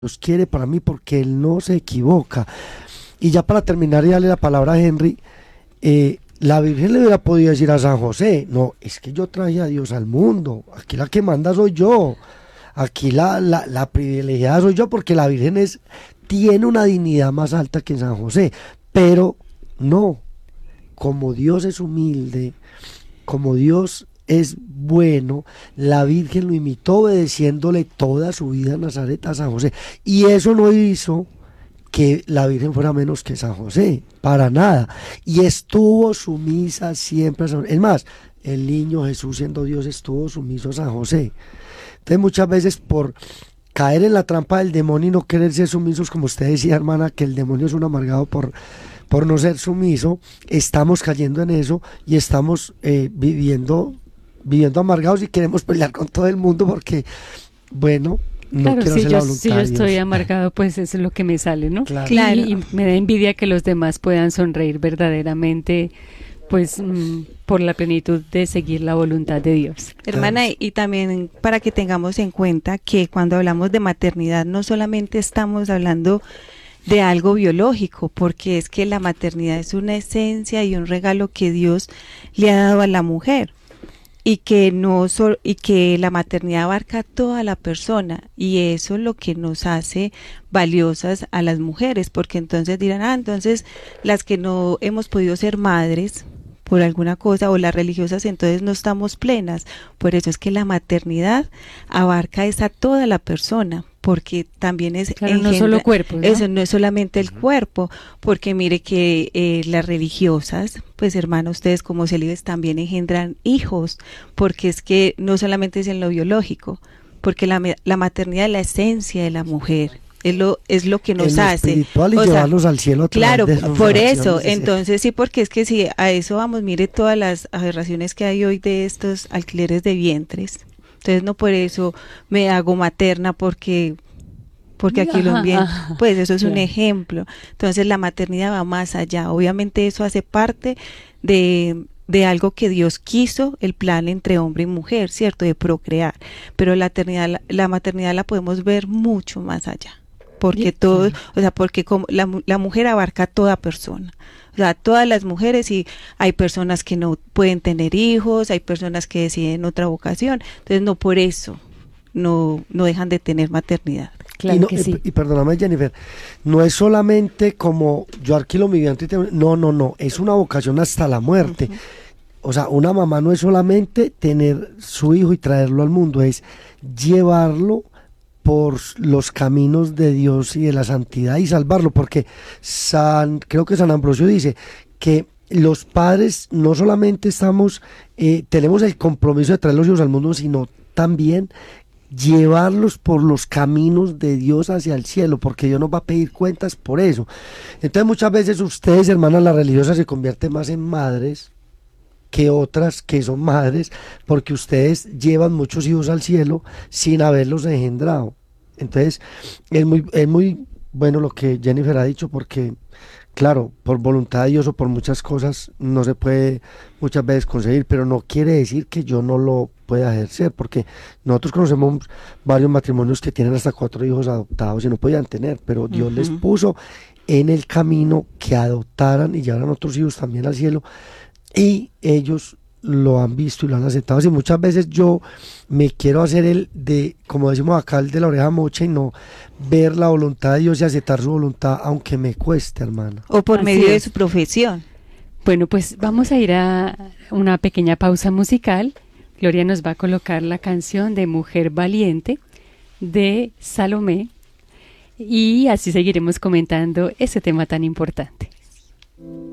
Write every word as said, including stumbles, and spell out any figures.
Dios quiere para mí porque Él no se equivoca. Y ya para terminar y darle la palabra a Henry, eh, la Virgen le hubiera podido decir a San José, no, es que yo traje a Dios al mundo, aquí la que manda soy yo, aquí la, la, la privilegiada soy yo porque la Virgen es, tiene una dignidad más alta que San José, pero no, como Dios es humilde, como Dios es bueno, la Virgen lo imitó obedeciéndole toda su vida en Nazaret a San José, y eso no hizo que la Virgen fuera menos que San José, para nada, y estuvo sumisa siempre a San José. Es más, el niño Jesús siendo Dios estuvo sumiso a San José. Entonces muchas veces por caer en la trampa del demonio y no querer ser sumisos, como usted decía, hermana, que el demonio es un amargado por, por no ser sumiso, estamos cayendo en eso y estamos eh, viviendo, viviendo amargados y queremos pelear con todo el mundo porque, bueno, no claro, quiero si hacer yo, la voluntad si yo de estoy Dios. amargado, pues eso es lo que me sale, ¿no? Claro. Claro. Y, y me da envidia que los demás puedan sonreír verdaderamente, pues mm, por la plenitud de seguir la voluntad de Dios. Hermana, y, y también para que tengamos en cuenta que cuando hablamos de maternidad no solamente estamos hablando de algo biológico, porque es que la maternidad es una esencia y un regalo que Dios le ha dado a la mujer. Y que no so- y que la maternidad abarca a toda la persona, y eso es lo que nos hace valiosas a las mujeres, porque entonces dirán, ah, entonces las que no hemos podido ser madres por alguna cosa, o las religiosas, entonces no estamos plenas. Por eso es que la maternidad abarca es a toda la persona, porque también es Claro, no engendra- solo cuerpos, ¿no? eso no es solamente el cuerpo, porque mire que eh, las religiosas, pues hermanos, ustedes como célibes también engendran hijos, porque es que no solamente es en lo biológico, porque la, me- la maternidad es la esencia de la mujer, es lo, es lo que nos En lo hace. espiritual y O sea, llevarlos al cielo a través claro, de sus por oraciones, eso, sí. entonces sí, porque es que si a eso vamos, mire todas las aberraciones que hay hoy de estos alquileres de vientres. Entonces no por eso me hago materna porque porque aquí lo Ajá, bien, ajá. pues eso es un Claro. ejemplo. Entonces la maternidad va más allá. Obviamente eso hace parte de de algo que Dios quiso, el plan entre hombre y mujer, ¿cierto? De procrear. Pero la eternidad, la, la maternidad la podemos ver mucho más allá. Porque Bien, todo, claro. o sea, porque como la, mu- la mujer abarca a toda persona. O sea, todas las mujeres, y hay personas que no pueden tener hijos, hay personas que deciden otra vocación. Entonces no por eso no, no dejan de tener maternidad. Claro y, no, que y- sí. y perdóname, Jennifer, no es solamente como yo alquilo mi vientre y te- no, no, no, es una vocación hasta la muerte. Ujú. O sea, una mamá no es solamente tener su hijo y traerlo al mundo, es llevarlo por los caminos de Dios y de la santidad y salvarlo, porque San, creo que San Ambrosio dice que los padres no solamente estamos, eh, tenemos el compromiso de traer los hijos al mundo, sino también llevarlos por los caminos de Dios hacia el cielo, porque Dios nos va a pedir cuentas por eso. Entonces muchas veces ustedes, hermanas, las religiosas, se convierten más en madres que otras que son madres, porque ustedes llevan muchos hijos al cielo sin haberlos engendrado. Entonces es muy, es muy bueno lo que Jennifer ha dicho, porque claro, por voluntad de Dios o por muchas cosas no se puede muchas veces conseguir, pero no quiere decir que yo no lo pueda ejercer, porque nosotros conocemos varios matrimonios que tienen hasta cuatro hijos adoptados y no podían tener, pero Dios les Ujú. puso en el camino que adoptaran y llevaran otros hijos también al cielo, y ellos lo han visto y lo han aceptado. Y muchas veces yo me quiero hacer el de, como decimos acá, el de la oreja mocha, y no ver la voluntad de Dios y aceptar su voluntad, aunque me cueste, hermano. O por Así medio de es. su profesión. Bueno, pues vamos a ir a una pequeña pausa musical. Gloria nos va a colocar la canción de Mujer Valiente de Salomé, y así seguiremos comentando ese tema tan importante.